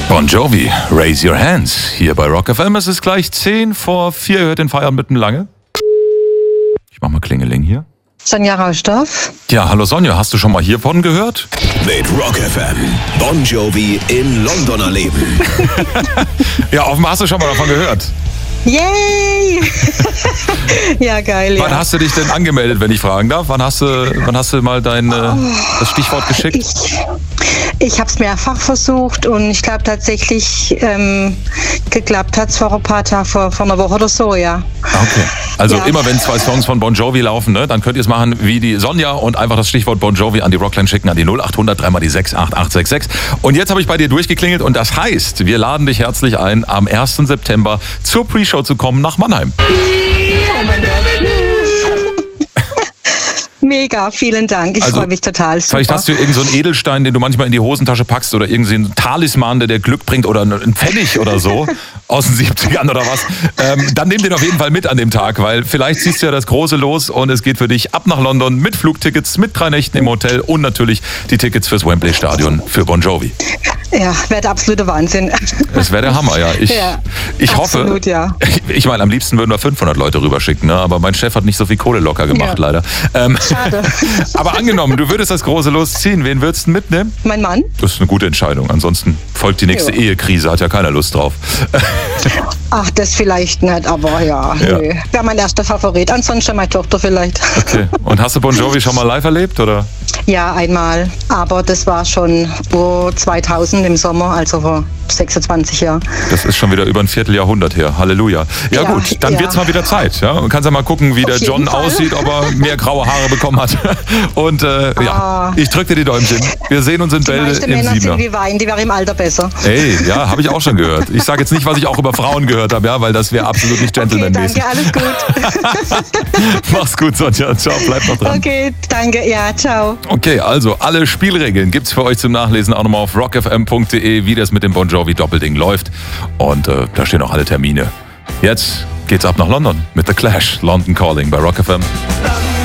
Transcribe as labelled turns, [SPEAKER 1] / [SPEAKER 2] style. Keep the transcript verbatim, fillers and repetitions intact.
[SPEAKER 1] Bon Jovi, Raise Your Hands. Hier bei Rock F M. Es ist gleich zehn vor vier. Ihr hört den Feierabend mitten lange. Ich mach mal Klingeling hier.
[SPEAKER 2] Sonja Rausdorf.
[SPEAKER 1] Ja, hallo Sonja, hast du schon mal hiervon gehört?
[SPEAKER 3] Mit Rock F M. Bon Jovi in London erleben.
[SPEAKER 1] Ja, offenbar hast du schon mal davon gehört.
[SPEAKER 2] Yay! Ja, geil,
[SPEAKER 1] Wann
[SPEAKER 2] ja.
[SPEAKER 1] hast du dich denn angemeldet, wenn ich fragen darf? Wann hast du, wann hast du mal dein äh, das Stichwort geschickt?
[SPEAKER 2] Ich, ich habe es mehrfach versucht und ich glaube tatsächlich, ähm, geklappt hat es vor ein paar Tagen, vor, vor einer Woche oder so, ja.
[SPEAKER 1] Okay. Also
[SPEAKER 2] Ja.
[SPEAKER 1] immer wenn zwei Songs von Bon Jovi laufen, ne, dann könnt ihr es machen wie die Sonja und einfach das Stichwort Bon Jovi an die Rockline schicken, an die null acht hundert, dreimal die sechs acht acht sechs sechs. Und jetzt habe ich bei dir durchgeklingelt und das heißt, wir laden dich herzlich ein, am ersten September zur Pre-Show zu kommen nach Mannheim.
[SPEAKER 2] Mega, vielen Dank. Ich
[SPEAKER 1] Also,
[SPEAKER 2] freue mich total. Super.
[SPEAKER 1] Vielleicht hast du irgend so einen Edelstein, den du manchmal in die Hosentasche packst oder irgendeinen Talisman, der dir Glück bringt oder einen Pfennig oder so aus den siebzigern oder was. Ähm, dann nimm den auf jeden Fall mit an dem Tag, weil vielleicht ziehst du ja das große Los und es geht für dich ab nach London mit Flugtickets, mit drei Nächten im Hotel und natürlich die Tickets fürs Wembley Stadion für Bon Jovi.
[SPEAKER 2] Ja, wäre der absolute Wahnsinn.
[SPEAKER 1] Das wäre der Hammer, ja. Ich,
[SPEAKER 2] Ja,
[SPEAKER 1] ich hoffe,
[SPEAKER 2] absolut, ja.
[SPEAKER 1] ich meine, am liebsten würden wir fünfhundert Leute rüberschicken, ne? Aber mein Chef hat nicht so viel Kohle locker gemacht,
[SPEAKER 2] Ja.
[SPEAKER 1] leider. Ähm,
[SPEAKER 2] Schade.
[SPEAKER 1] aber angenommen, du würdest das große Los ziehen, wen würdest du mitnehmen?
[SPEAKER 2] Mein Mann?
[SPEAKER 1] Das ist eine gute Entscheidung. Ansonsten folgt die nächste
[SPEAKER 2] Ja.
[SPEAKER 1] Ehekrise, hat ja keiner Lust drauf.
[SPEAKER 2] Ach, das vielleicht nicht, aber ja,
[SPEAKER 1] Ja.
[SPEAKER 2] nö. Wäre mein erster Favorit. Ansonsten meine Tochter vielleicht.
[SPEAKER 1] Okay. Und hast du Bon Jovi schon mal live erlebt, oder?
[SPEAKER 2] Ja, einmal. Aber das war schon vor zweitausend im Sommer, also vor sechsundzwanzig Jahren.
[SPEAKER 1] Das ist schon wieder über ein Vierteljahrhundert her. Halleluja. Ja,
[SPEAKER 2] Ja,
[SPEAKER 1] gut, dann
[SPEAKER 2] ja.
[SPEAKER 1] wird's mal wieder Zeit. Ja? Du kannst ja mal gucken, wie der
[SPEAKER 2] jeden
[SPEAKER 1] John
[SPEAKER 2] Fall.
[SPEAKER 1] aussieht, ob er mehr graue Haare bekommen hat. Und äh, ja,
[SPEAKER 2] Ah.
[SPEAKER 1] ich drücke dir die Däumchen. Wir sehen uns in
[SPEAKER 2] Die
[SPEAKER 1] Bälde
[SPEAKER 2] meisten
[SPEAKER 1] im
[SPEAKER 2] Männer sind
[SPEAKER 1] Siebener.
[SPEAKER 2] wie Wein, die wären im Alter besser.
[SPEAKER 1] Ey, ja, habe ich auch schon gehört. Ich sage jetzt nicht, was ich auch über Frauen gehört habe, ja, weil das wäre absolut nicht
[SPEAKER 2] Okay,
[SPEAKER 1] gentlemanmäßig.
[SPEAKER 2] danke, alles gut.
[SPEAKER 1] Mach's gut, Sonja. Ciao, bleib noch dran.
[SPEAKER 2] Okay, danke, ja, ciao.
[SPEAKER 1] Okay, also alle Spielregeln gibt's für euch zum Nachlesen auch nochmal auf rock f m punkt d e, wie das mit dem Bon Jovi Doppelding läuft. Und äh, da stehen auch alle Termine. Jetzt geht's ab nach London mit The Clash. London Calling bei Rock F M.